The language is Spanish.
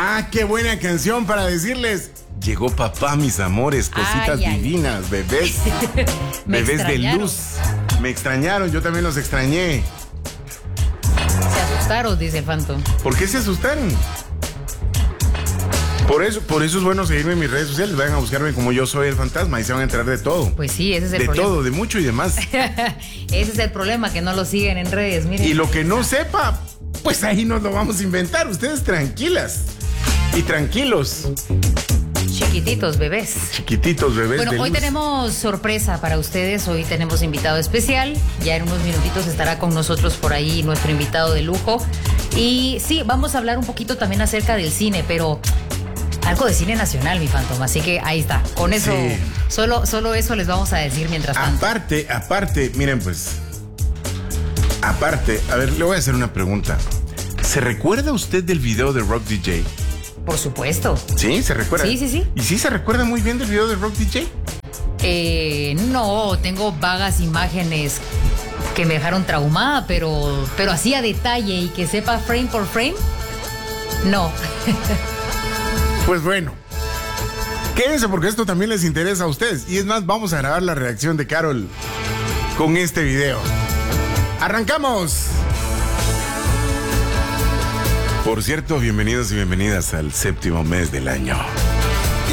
Ah, qué buena canción para decirles. Llegó papá, mis amores, cositas divinas, bebés. Bebés de luz. Me extrañaron, yo también los extrañé. Se asustaron, dice el Phantom. ¿Por qué se asustaron? Por eso es bueno seguirme en mis redes sociales. Vayan a buscarme como Yo Soy el Fantasma y se van a enterar de todo. Pues sí, ese es el problema. De todo, de mucho y de más. Ese es el problema, que no lo siguen en redes, miren. Y lo que no sepa, pues ahí nos lo vamos a inventar. Ustedes tranquilas y tranquilos. Chiquititos bebés. Chiquititos bebés. Bueno, hoy tenemos sorpresa para ustedes. Hoy tenemos invitado especial. Ya en unos minutitos estará con nosotros por ahí nuestro invitado de lujo. Y sí, vamos a hablar un poquito también acerca del cine, pero algo de cine nacional, mi Phantom. Así que ahí está. Con eso, sí. Solo eso les vamos a decir mientras tanto. Aparte, miren pues. Aparte, a ver, le voy a hacer una pregunta. ¿Se recuerda usted del video de Rock DJ? Por supuesto. ¿Sí? ¿Se recuerda? Sí. ¿Y sí se recuerda muy bien del video de Rock DJ? No, tengo vagas imágenes que me dejaron traumada, pero así a detalle y que sepa frame por frame, no. Pues bueno, quédense porque esto también les interesa a ustedes. Y es más, vamos a grabar la reacción de Carol con este video. ¡Arrancamos! Por cierto, bienvenidos y bienvenidas al 7º mes del año.